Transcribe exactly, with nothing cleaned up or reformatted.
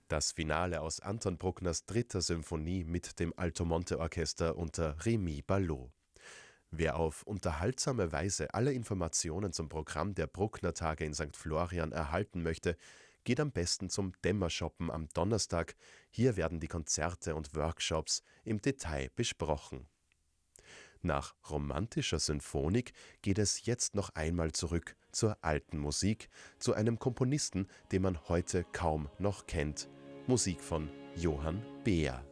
Das Finale aus Anton Bruckners dritter Symphonie mit dem Altomonte-Orchester unter Rémi Ballot. Wer auf unterhaltsame Weise alle Informationen zum Programm der Bruckner-Tage in Sankt Florian erhalten möchte, geht am besten zum Dämmerschoppen am Donnerstag. Hier werden die Konzerte und Workshops im Detail besprochen. Nach romantischer Symphonik geht es jetzt noch einmal zurück zur alten Musik, zu einem Komponisten, den man heute kaum noch kennt. Musik von Johann Beer.